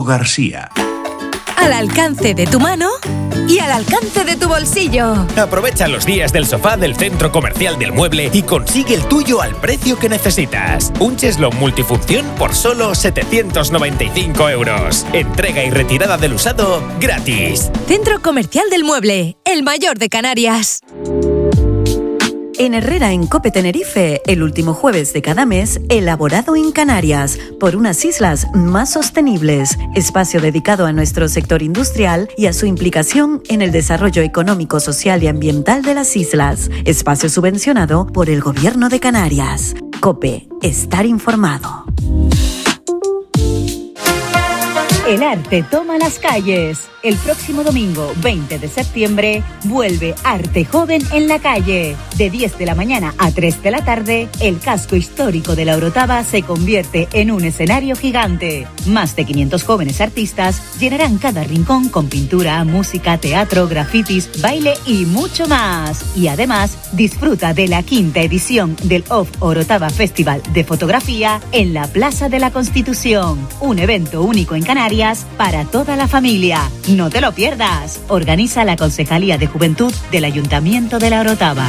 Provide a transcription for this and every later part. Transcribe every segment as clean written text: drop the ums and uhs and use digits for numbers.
García. Al alcance de tu mano y al alcance de tu bolsillo. Aprovecha los días del sofá del Centro Comercial del Mueble y consigue el tuyo al precio que necesitas. Un cheslón multifunción por solo 795 euros. Entrega y retirada del usado gratis. Centro Comercial del Mueble, el mayor de Canarias. En Herrera, en Cope Tenerife, el último jueves de cada mes, elaborado en Canarias, por unas islas más sostenibles. Espacio dedicado a nuestro sector industrial y a su implicación en el desarrollo económico, social y ambiental de las islas. Espacio subvencionado por el Gobierno de Canarias. Cope, estar informado. El arte toma las calles. El próximo domingo, 20 de septiembre, vuelve Arte Joven en la calle. De 10 de la mañana a 3 de la tarde, el casco histórico de la Orotava se convierte en un escenario gigante. Más de 500 jóvenes artistas llenarán cada rincón con pintura, música, teatro, grafitis, baile y mucho más. Y además, disfruta de la 5ª edición del OFF Orotava Festival de Fotografía en la Plaza de la Constitución. Un evento único en Canarias para toda la familia. No te lo pierdas. Organiza la Concejalía de Juventud del Ayuntamiento de la Orotava.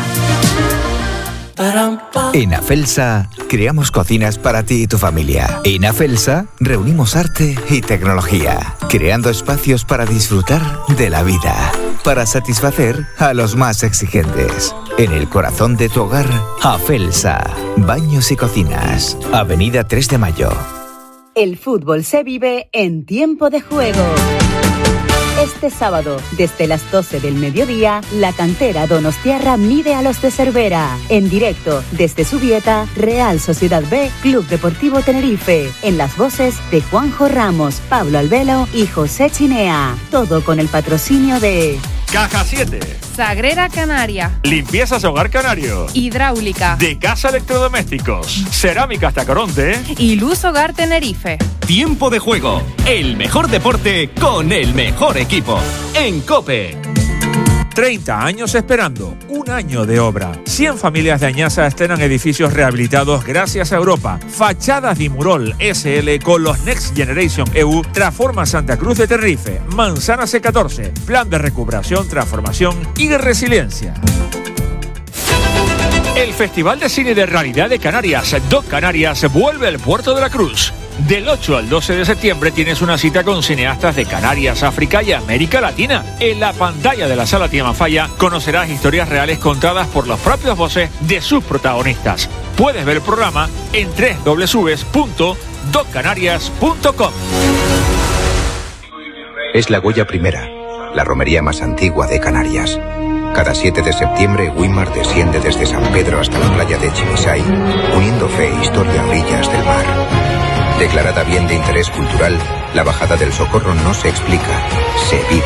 En Afelsa creamos cocinas para ti y tu familia. En Afelsa reunimos arte y tecnología, creando espacios para disfrutar de la vida, para satisfacer a los más exigentes. En el corazón de tu hogar, Afelsa, baños y cocinas, Avenida 3 de Mayo. El fútbol se vive en tiempo de juego. Este sábado, desde las 12 del mediodía, la cantera donostiarra mide a los de Cervera. En directo, desde Zubieta, Real Sociedad B, Club Deportivo Tenerife. En las voces de Juanjo Ramos, Pablo Albelo y José Chinea. Todo con el patrocinio de... Caja 7, Sagrera Canaria, Limpiezas Hogar Canario, Hidráulica, De Casa Electrodomésticos, Cerámicas Tacoronte y Luz Hogar Tenerife. Tiempo de juego, el mejor deporte con el mejor equipo. En COPE. 30 años esperando, un año de obra. 100 familias de Añaza estrenan edificios rehabilitados gracias a Europa. Fachadas Dimurol SL con los Next Generation EU transforma Santa Cruz de Tenerife. Manzana C14, plan de recuperación, transformación y resiliencia. El Festival de Cine de Realidad de Canarias, Doc Canarias, vuelve al Puerto de la Cruz. Del 8 al 12 de septiembre tienes una cita con cineastas de Canarias, África y América Latina. En la pantalla de la Sala Tía Mafalla conocerás historias reales contadas por las propias voces de sus protagonistas. Puedes ver el programa en www.doccanarias.com. Es la Goya Primera, la romería más antigua de Canarias. Cada 7 de septiembre, Wimar desciende desde San Pedro hasta la playa de Chimisay, uniendo fe e historia a orillas del mar. Declarada bien de interés cultural, la bajada del Socorro no se explica, se vive.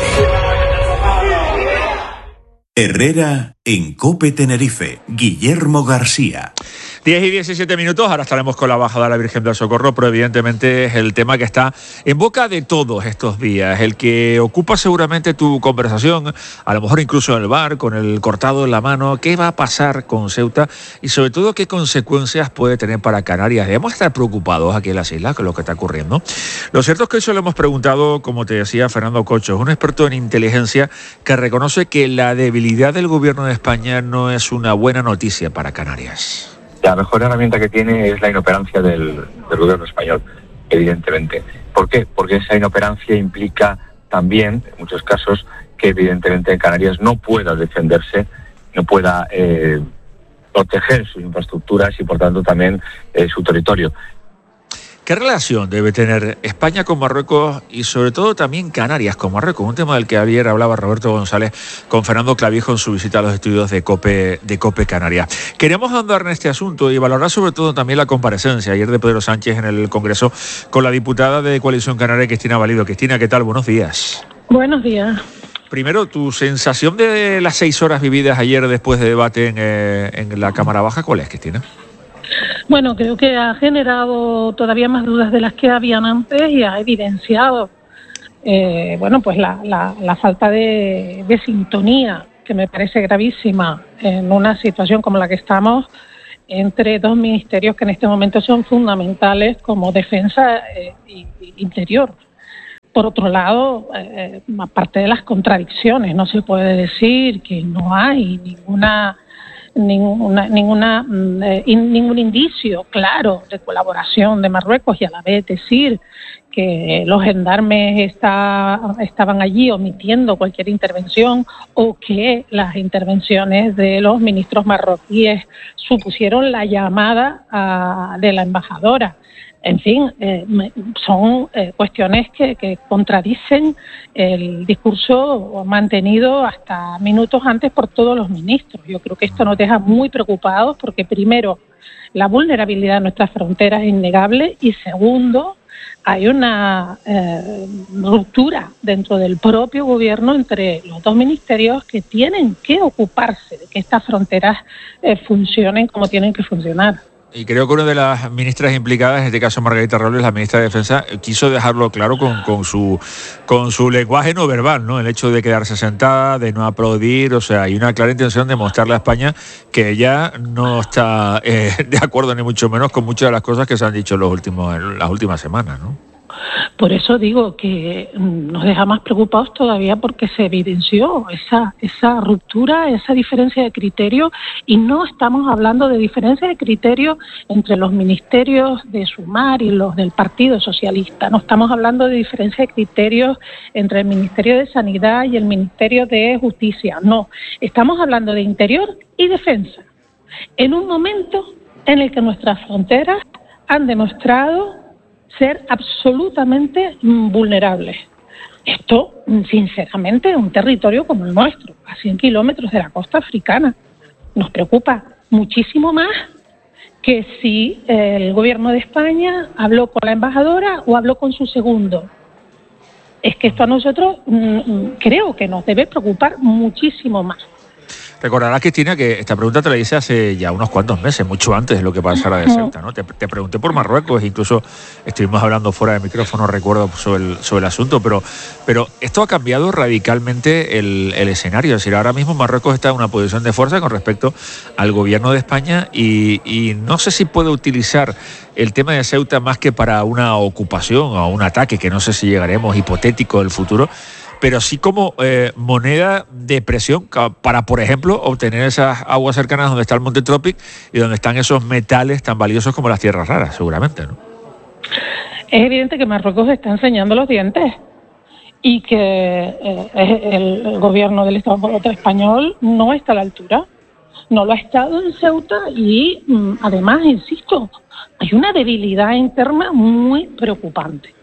Herrera en Cope Tenerife, Guillermo García. 10 y 17 minutos, ahora estaremos con la bajada de la Virgen del Socorro, pero evidentemente es el tema que está en boca de todos estos días, el que ocupa seguramente tu conversación, a lo mejor incluso en el bar, con el cortado en la mano. ¿Qué va a pasar con Ceuta? Y sobre todo, ¿qué consecuencias puede tener para Canarias? Debemos estar preocupados aquí en las islas con lo que está ocurriendo. Lo cierto es que eso lo hemos preguntado, como te decía, Fernando Cocho, un experto en inteligencia que reconoce que la debilidad del gobierno de España no es una buena noticia para Canarias. La mejor herramienta que tiene es la inoperancia del gobierno español, evidentemente. ¿Por qué? Porque esa inoperancia implica también, en muchos casos, que evidentemente Canarias no pueda defenderse, no pueda proteger sus infraestructuras y, por tanto, también su territorio. ¿Qué relación debe tener España con Marruecos y sobre todo también Canarias con Marruecos? Un tema del que ayer hablaba Roberto González con Fernando Clavijo en su visita a los estudios de COPE Canarias. Queremos andar en este asunto y valorar sobre todo también la comparecencia ayer de Pedro Sánchez en el Congreso con la diputada de Coalición Canaria, Cristina Valido. Cristina, ¿qué tal? Buenos días. Buenos días. Primero, tu sensación de las 6 horas vividas ayer después de debate en la Cámara Baja, ¿cuál es, Cristina? Bueno, creo que ha generado todavía más dudas de las que habían antes y ha evidenciado pues la falta de sintonía, que me parece gravísima en una situación como la que estamos, entre dos ministerios que en este momento son fundamentales como defensa e interior. Por otro lado, aparte de las contradicciones, no se puede decir que no hay ningún indicio claro de colaboración de Marruecos y a la vez decir que los gendarmes estaban allí omitiendo cualquier intervención o que las intervenciones de los ministros marroquíes supusieron la llamada de la embajadora. En fin, son cuestiones que contradicen el discurso mantenido hasta minutos antes por todos los ministros. Yo creo que esto nos deja muy preocupados porque, primero, la vulnerabilidad de nuestras fronteras es innegable y, segundo, hay una ruptura dentro del propio gobierno entre los dos ministerios que tienen que ocuparse de que estas fronteras funcionen como tienen que funcionar. Y creo que una de las ministras implicadas, en este caso Margarita Robles, la ministra de Defensa, quiso dejarlo claro con su lenguaje no verbal, ¿no? El hecho de quedarse sentada, de no aplaudir, o sea, hay una clara intención de mostrarle a España que ella no está de acuerdo ni mucho menos con muchas de las cosas que se han dicho en las últimas semanas, ¿no? Por eso digo que nos deja más preocupados todavía porque se evidenció esa ruptura, esa diferencia de criterio, y no estamos hablando de diferencia de criterio entre los ministerios de Sumar y los del Partido Socialista, no estamos hablando de diferencia de criterios entre el Ministerio de Sanidad y el Ministerio de Justicia, no, estamos hablando de Interior y Defensa, en un momento en el que nuestras fronteras han demostrado ser absolutamente vulnerables. Esto, sinceramente, es un territorio como el nuestro, a 100 kilómetros de la costa africana. Nos preocupa muchísimo más que si el gobierno de España habló con la embajadora o habló con su segundo. Es que esto a nosotros creo que nos debe preocupar muchísimo más. Recordarás, Cristina, que esta pregunta te la hice hace ya unos cuantos meses, mucho antes de lo que pasara de Ceuta, ¿no? Te pregunté por Marruecos, incluso estuvimos hablando fuera de micrófono, recuerdo, sobre el asunto, pero esto ha cambiado radicalmente el escenario. Es decir, ahora mismo Marruecos está en una posición de fuerza con respecto al gobierno de España y no sé si puede utilizar el tema de Ceuta más que para una ocupación o un ataque, que no sé si llegaremos, hipotético del futuro, pero sí como moneda de presión para, por ejemplo, obtener esas aguas cercanas donde está el Monte Tropic y donde están esos metales tan valiosos como las tierras raras, seguramente, ¿no? Es evidente que Marruecos está enseñando los dientes y que el gobierno del Estado español no está a la altura, no lo ha estado en Ceuta y, además, insisto, hay una debilidad interna muy preocupante.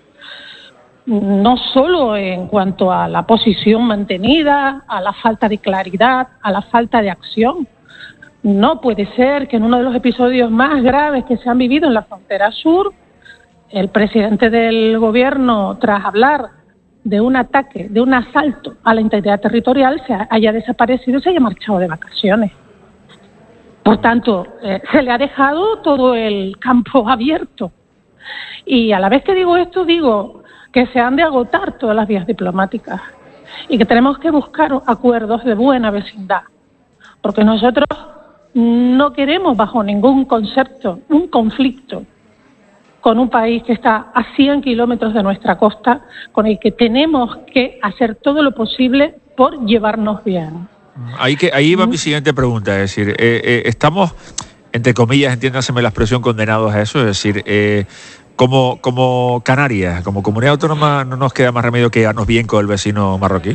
No solo en cuanto a la posición mantenida, a la falta de claridad, a la falta de acción. No puede ser que en uno de los episodios más graves que se han vivido en la frontera sur, el presidente del gobierno, tras hablar de un ataque, de un asalto a la integridad territorial, se haya desaparecido y se haya marchado de vacaciones. Por tanto, se le ha dejado todo el campo abierto. Y a la vez que digo esto, digo que se han de agotar todas las vías diplomáticas y que tenemos que buscar acuerdos de buena vecindad, porque nosotros no queremos bajo ningún concepto un conflicto con un país que está a 100 kilómetros de nuestra costa, con el que tenemos que hacer todo lo posible por llevarnos bien. Ahí va mi siguiente pregunta, es decir, estamos, entre comillas, entiéndaseme la expresión, condenados a eso, es decir, como Canarias, como comunidad autónoma, no nos queda más remedio que llevarnos bien con el vecino marroquí.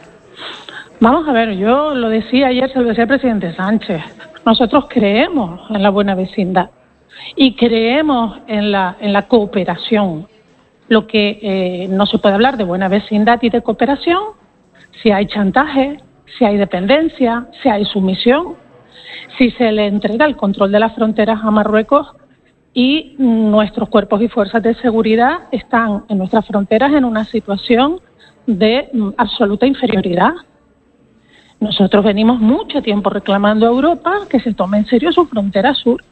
Vamos a ver, yo lo decía ayer, se lo decía el presidente Sánchez, nosotros creemos en la buena vecindad y creemos en la cooperación. Lo que no se puede hablar de buena vecindad y de cooperación si hay chantaje, si hay dependencia, si hay sumisión, si se le entrega el control de las fronteras a Marruecos y nuestros cuerpos y fuerzas de seguridad están en nuestras fronteras en una situación de absoluta inferioridad. Nosotros venimos mucho tiempo reclamando a Europa que se tome en serio su frontera sur,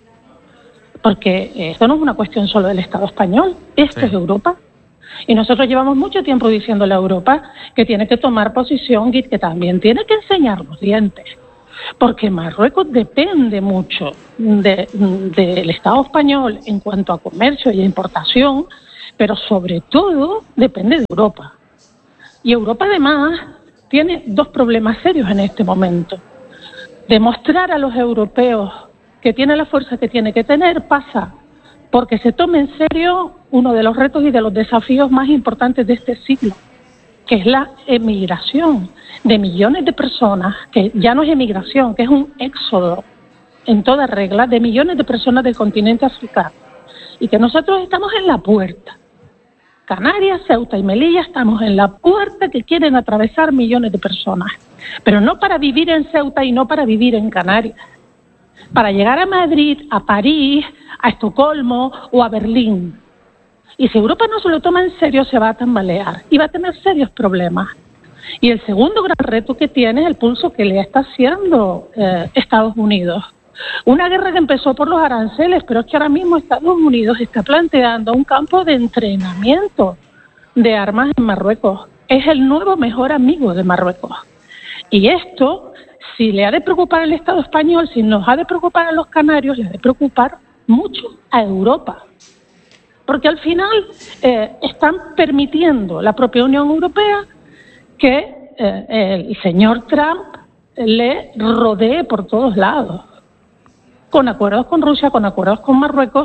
porque esto no es una cuestión solo del Estado español, esto es Europa. Y nosotros llevamos mucho tiempo diciéndole a Europa que tiene que tomar posición y que también tiene que enseñar los dientes. Porque Marruecos depende mucho del Estado español en cuanto a comercio y a importación, pero sobre todo depende de Europa. Y Europa además tiene dos problemas serios en este momento. Demostrar a los europeos que tiene la fuerza que tiene que tener pasa porque se tome en serio uno de los retos y de los desafíos más importantes de este siglo, que es la emigración de millones de personas, que ya no es emigración, que es un éxodo en toda regla de millones de personas del continente africano, y que nosotros estamos en la puerta. Canarias, Ceuta y Melilla estamos en la puerta que quieren atravesar millones de personas, pero no para vivir en Ceuta y no para vivir en Canarias, para llegar a Madrid, a París, a Estocolmo o a Berlín. Y si Europa no se lo toma en serio, se va a tambalear y va a tener serios problemas. Y el segundo gran reto que tiene es el pulso que le está haciendo Estados Unidos. Una guerra que empezó por los aranceles, pero es que ahora mismo Estados Unidos está planteando un campo de entrenamiento de armas en Marruecos. Es el nuevo mejor amigo de Marruecos. Y esto, si le ha de preocupar al Estado español, si nos ha de preocupar a los canarios, le ha de preocupar mucho a Europa. Porque al final están permitiendo la propia Unión Europea que el señor Trump le rodee por todos lados, con acuerdos con Rusia, con acuerdos con Marruecos.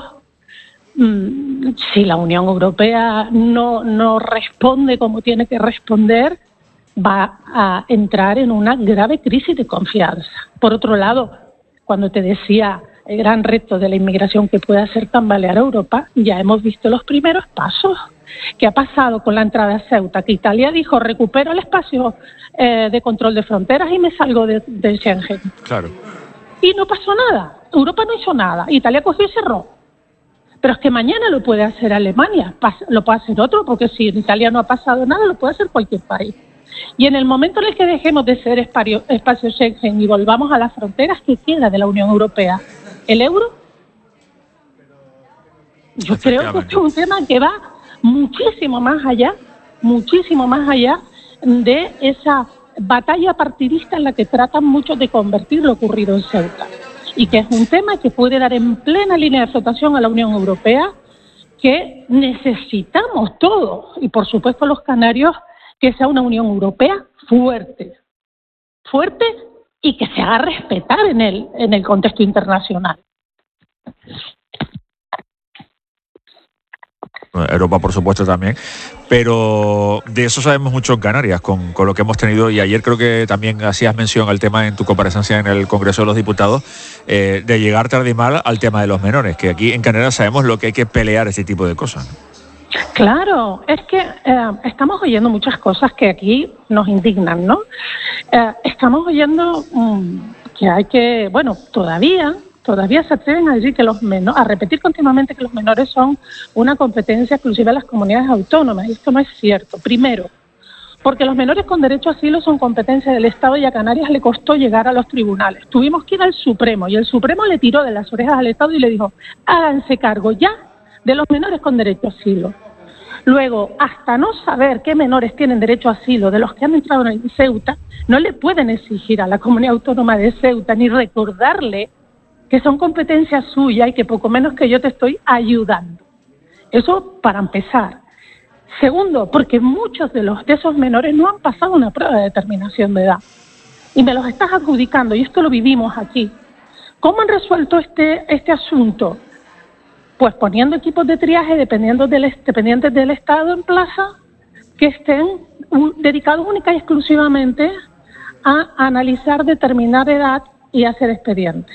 Si la Unión Europea no responde como tiene que responder, va a entrar en una grave crisis de confianza. Por otro lado, cuando te decía el gran reto de la inmigración que puede hacer tambalear a Europa, ya hemos visto los primeros pasos. ¿Qué ha pasado con la entrada a Ceuta? Que Italia dijo, recupero el espacio de control de fronteras y me salgo de Schengen. Claro. Y no pasó nada. Europa no hizo nada. Italia cogió y cerró. Pero es que mañana lo puede hacer Alemania, lo puede hacer otro, porque si en Italia no ha pasado nada, lo puede hacer cualquier país. Y en el momento en el que dejemos de ser espacio Schengen y volvamos a las fronteras, ¿qué queda de la Unión Europea? ¿El euro? Yo creo que este es un tema que va muchísimo más allá de esa batalla partidista en la que tratan muchos de convertir lo ocurrido en Ceuta. Y que es un tema que puede dar en plena línea de flotación a la Unión Europea, que necesitamos todos, y por supuesto los canarios, que sea una Unión Europea fuerte y que se haga respetar en el contexto internacional. Europa, por supuesto, también, pero de eso sabemos mucho en Canarias, con lo que hemos tenido, y ayer creo que también hacías mención al tema en tu comparecencia en el Congreso de los Diputados, de llegar tarde y mal al tema de los menores, que aquí en Canarias sabemos lo que hay que pelear ese tipo de cosas, ¿no? Claro, es que estamos oyendo muchas cosas que aquí nos indignan, ¿no? Estamos oyendo que hay que, bueno, todavía se atreven a decir que a repetir continuamente que los menores son una competencia exclusiva de las comunidades autónomas, y esto no es cierto. Primero, porque los menores con derecho a asilo son competencia del Estado y a Canarias le costó llegar a los tribunales. Tuvimos que ir al Supremo, y el Supremo le tiró de las orejas al Estado y le dijo, háganse cargo ya de los menores con derecho a asilo. Luego, hasta no saber qué menores tienen derecho a asilo de los que han entrado en Ceuta, no le pueden exigir a la comunidad autónoma de Ceuta ni recordarle que son competencias suyas y que poco menos que yo te estoy ayudando. Eso para empezar. Segundo, porque muchos de esos menores no han pasado una prueba de determinación de edad y me los estás adjudicando, y esto lo vivimos aquí. ¿Cómo han resuelto este asunto? Pues poniendo equipos de triaje dependientes del Estado en plaza que estén dedicados única y exclusivamente a analizar, determinar edad y hacer expedientes.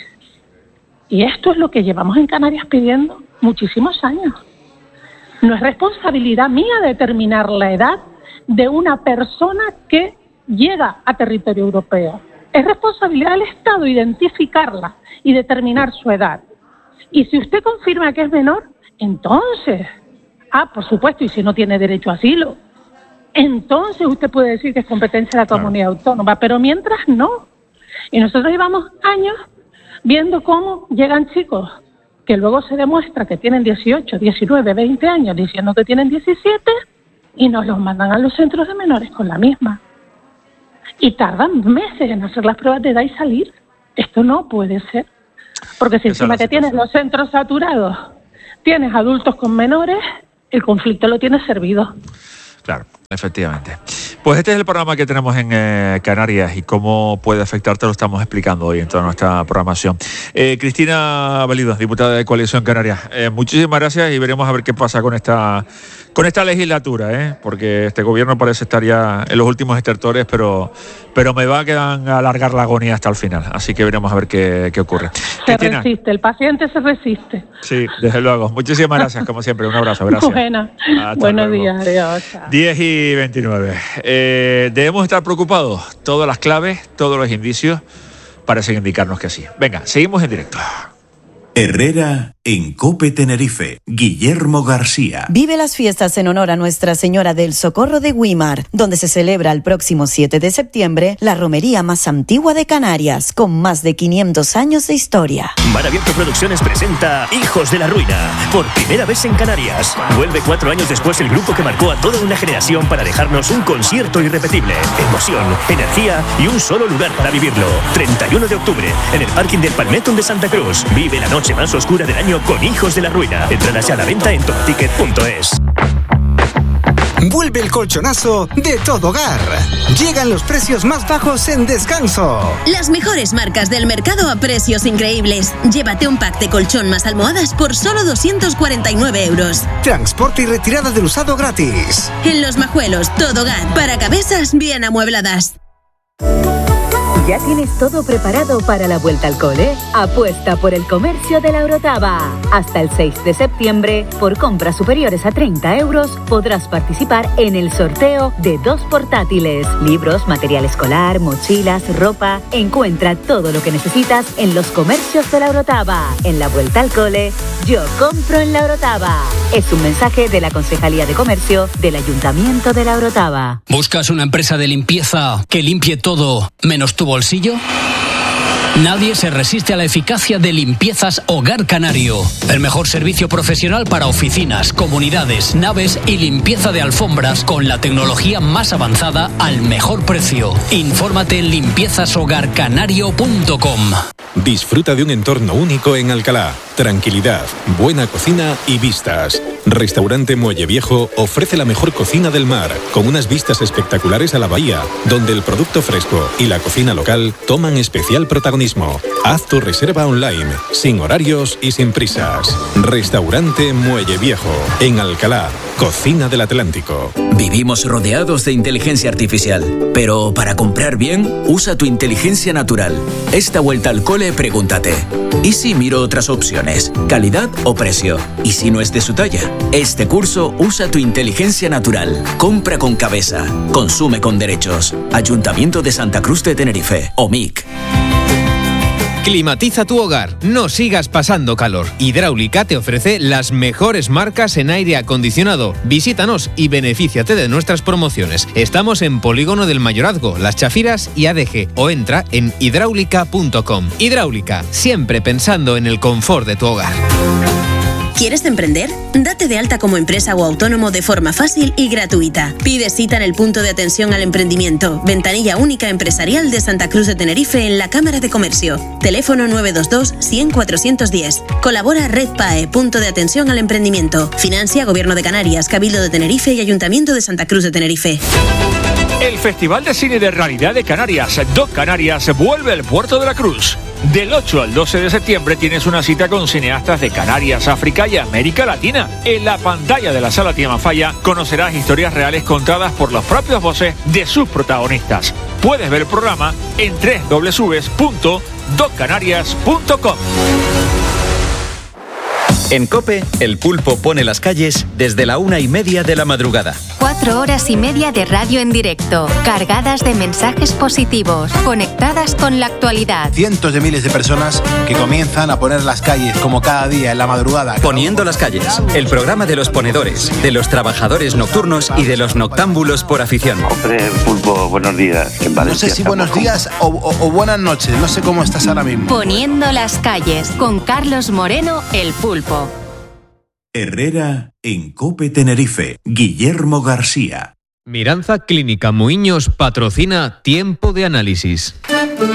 Y esto es lo que llevamos en Canarias pidiendo muchísimos años. No es responsabilidad mía determinar la edad de una persona que llega a territorio europeo. Es responsabilidad del Estado identificarla y determinar su edad. Y si usted confirma que es menor, entonces, por supuesto, y si no tiene derecho a asilo, entonces usted puede decir que es competencia de la comunidad autónoma, pero mientras no. Y nosotros llevamos años viendo cómo llegan chicos que luego se demuestra que tienen 18, 19, 20 años, diciendo que tienen 17, y nos los mandan a los centros de menores con la misma. Y tardan meses en hacer las pruebas de edad y salir. Esto no puede ser. Porque si encima que tienes los centros saturados, tienes adultos con menores, el conflicto lo tiene servido. Claro, efectivamente. Pues este es el programa que tenemos en Canarias y cómo puede afectarte lo estamos explicando hoy en toda nuestra programación. Cristina Valido, diputada de Coalición Canaria, muchísimas gracias y veremos a ver qué pasa con esta legislatura, porque este gobierno parece estar ya en los últimos estertores, pero me va a quedar a alargar la agonía hasta el final, así que veremos a ver qué ocurre. Se resiste, el paciente se resiste. Sí, desde luego. Muchísimas gracias, como siempre, un abrazo, gracias. Buenos días, adiós. 10:29. Debemos estar preocupados. Todas las claves, todos los indicios parecen indicarnos que sí. Venga, seguimos en directo. Herrera en COPE Tenerife. Guillermo García. Vive las fiestas en honor a Nuestra Señora del Socorro de Güímar, donde se celebra el próximo 7 de septiembre la romería más antigua de Canarias, con más de 500 años de historia. Mar Abierto Producciones presenta Hijos de la Ruina, por primera vez en Canarias. Vuelve 4 años después el grupo que marcó a toda una generación para dejarnos un concierto irrepetible, emoción, energía y un solo lugar para vivirlo. 31 de octubre, en el parking del Palmetón de Santa Cruz. Vive la noche más oscura del año con Hijos de la Ruina. Entradas ya a la venta en topticket.es. Vuelve el colchonazo de Todo Hogar. Llegan los precios más bajos en descanso. Las mejores marcas del mercado a precios increíbles. Llévate un pack de colchón más almohadas por solo 249 euros. Transporte y retirada del usado gratis. En Los Majuelos, Todo Hogar, para cabezas bien amuebladas. ¿Ya tienes todo preparado para la vuelta al cole? Apuesta por el comercio de la Orotava. Hasta el 6 de septiembre, por compras superiores a 30 euros, podrás participar en el sorteo de 2 portátiles, libros, material escolar, mochilas, ropa. Encuentra todo lo que necesitas en los comercios de la Orotava. En la vuelta al cole, yo compro en la Orotava. Es un mensaje de la Concejalía de Comercio del Ayuntamiento de la Orotava. ¿Buscas una empresa de limpieza que limpie todo menos tu bolsillo? Nadie se resiste a la eficacia de Limpiezas Hogar Canario. El mejor servicio profesional para oficinas, comunidades, naves y limpieza de alfombras con la tecnología más avanzada al mejor precio. Infórmate en limpiezashogarcanario.com. Disfruta de un entorno único en Alcalá. Tranquilidad, buena cocina y vistas. Restaurante Muelle Viejo ofrece la mejor cocina del mar, con unas vistas espectaculares a la bahía, donde el producto fresco y la cocina local toman especial protagonismo. Haz tu reserva online, sin horarios y sin prisas. Restaurante Muelle Viejo, en Alcalá, cocina del Atlántico. Vivimos rodeados de inteligencia artificial, pero para comprar bien, usa tu inteligencia natural. Esta vuelta al cole, pregúntate: ¿y si miro otras opciones? ¿Calidad o precio? ¿Y si no es de su talla? Este curso usa tu inteligencia natural. Compra con cabeza. Consume con derechos. Ayuntamiento de Santa Cruz de Tenerife. OMIC. Climatiza tu hogar, no sigas pasando calor. Hidráulica te ofrece las mejores marcas en aire acondicionado. Visítanos y benefíciate de nuestras promociones. Estamos en Polígono del Mayorazgo, Las Chafiras y ADG, o entra en hidráulica.com. Hidráulica, siempre pensando en el confort de tu hogar. ¿Quieres emprender? Date de alta como empresa o autónomo de forma fácil y gratuita. Pide cita en el punto de atención al emprendimiento, ventanilla única empresarial de Santa Cruz de Tenerife en la Cámara de Comercio. Teléfono 922 100 410. Colabora Red PAE, punto de atención al emprendimiento. Financia Gobierno de Canarias, Cabildo de Tenerife y Ayuntamiento de Santa Cruz de Tenerife. El Festival de Cine de Realidad de Canarias, Doc Canarias, vuelve al Puerto de la Cruz. Del 8 al 12 de septiembre tienes una cita con cineastas de Canarias, África y América Latina. En la pantalla de la Sala Tía Mafalla conocerás historias reales contadas por las propias voces de sus protagonistas. Puedes ver el programa en www.doccanarias.com. En COPE, el pulpo pone las calles desde la 1:30 de la madrugada. 4 horas y media de radio en directo, cargadas de mensajes positivos, conectadas con la actualidad. Cientos de miles de personas que comienzan a poner las calles como cada día en la madrugada. Poniendo las calles, el programa de los ponedores, de los trabajadores nocturnos y de los noctámbulos por afición. Hombre, pulpo, buenos días. En Valencia, no sé si buenos días o buenas noches, no sé cómo estás ahora mismo. Poniendo las calles, con Carlos Moreno, el pulpo. Herrera en COPE Tenerife. Guillermo García. Miranza Clínica Muiños patrocina Tiempo de Análisis.